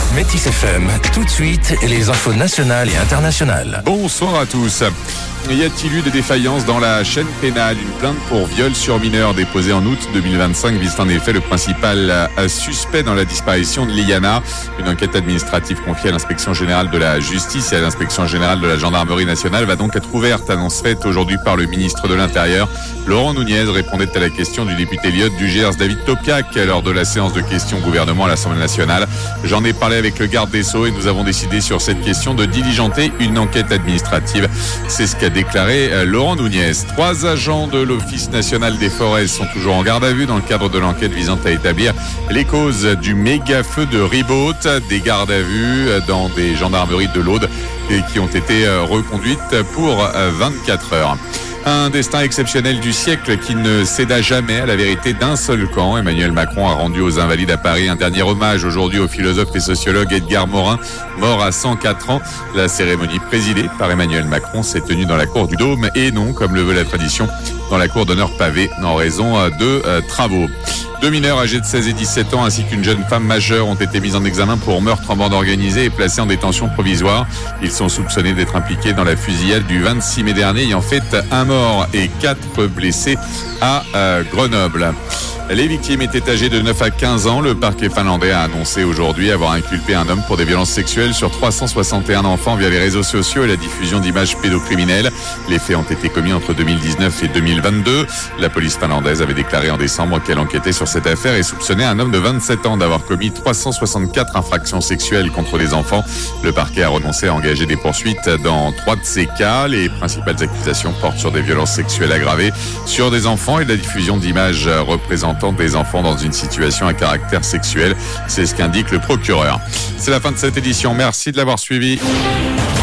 Métis FM, tout de suite, les infos nationales et internationales. Bonsoir à tous. Y a-t-il eu des défaillances dans la chaîne pénale? Une plainte pour viol sur mineur déposée en août 2025 vise en effet le principal suspect dans la disparition de Liana. Une enquête administrative confiée à l'inspection générale de la justice et à l'inspection générale de la gendarmerie nationale va donc être ouverte. Annonce faite aujourd'hui par le ministre de l'Intérieur. Laurent Nunez répondait à la question du député Lyot du Gers David Topiak lors de la séance de questions au gouvernement à l'Assemblée nationale. J'en ai parlé avec le garde des Sceaux et nous avons décidé sur cette question de diligenter une enquête administrative. C'est ce qu'a déclaré Laurent Nunez. 3 agents de l'Office national des forêts sont toujours en garde à vue dans le cadre de l'enquête visant à établir les causes du méga feu de Ribaute. Des gardes à vue dans des gendarmeries de l'Aude et qui ont été reconduites pour 24 heures. Un destin exceptionnel du siècle qui ne céda jamais à la vérité d'un seul camp. Emmanuel Macron a rendu aux Invalides à Paris un dernier hommage aujourd'hui au philosophe et sociologue Edgar Morin, mort à 104 ans. La cérémonie présidée par Emmanuel Macron s'est tenue dans la cour du Dôme et non, comme le veut la tradition, dans la cour d'honneur pavée en raison de travaux. 2 mineurs âgés de 16 et 17 ans ainsi qu'une jeune femme majeure ont été mis en examen pour meurtre en bande organisée et placés en détention provisoire. Ils sont soupçonnés d'être impliqués dans la fusillade du 26 mai dernier ayant fait un mort et 4 blessés à Grenoble. Les victimes étaient âgées de 9 à 15 ans. Le parquet finlandais a annoncé aujourd'hui avoir inculpé un homme pour des violences sexuelles sur 361 enfants via les réseaux sociaux et la diffusion d'images pédocriminelles. Les faits ont été commis entre 2019 et 2022. La police finlandaise avait déclaré en décembre qu'elle enquêtait sur cette affaire et soupçonnait un homme de 27 ans d'avoir commis 364 infractions sexuelles contre les enfants. Le parquet a renoncé à engager des poursuites dans 3 de ces cas. Les principales accusations portent sur des violences sexuelles aggravées sur des enfants et la diffusion d'images représentant des enfants dans une situation à caractère sexuel. C'est ce qu'indique le procureur. C'est la fin de cette édition. Merci de l'avoir suivi.